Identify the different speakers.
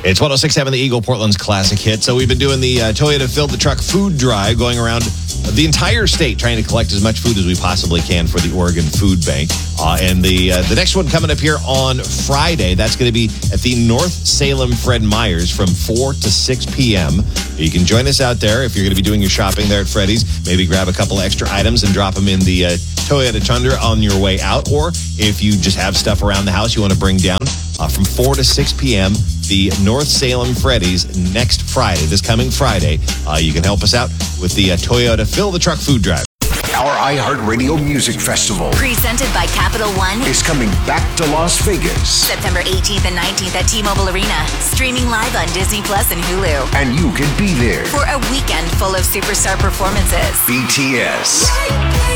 Speaker 1: It's 106.7 The Eagle, Portland's classic hit. So we've been doing the Toyota Fill the Truck food drive, going around the entire state trying to collect as much food as we possibly can for the Oregon Food Bank. And the next one coming up here on Friday, that's going to be at the North Salem Fred Meyers from 4 to 6 p.m. You can join us out there if you're going to be doing your shopping there at Freddy's. Maybe grab a couple extra items and drop them in the Toyota Tundra on your way out. Or if you just have stuff around the house you want to bring down, from 4 to 6 p.m., the North Salem Freddy's next Friday, this coming Friday. You can help us out with the Toyota Fill the Truck food drive.
Speaker 2: Our iHeartRadio Music Festival,
Speaker 3: presented by Capital One,
Speaker 2: is coming back to Las Vegas.
Speaker 3: September 18th and 19th at T-Mobile Arena. Streaming live on Disney Plus and Hulu.
Speaker 2: And you can be there
Speaker 3: for a weekend full of superstar performances.
Speaker 2: BTS.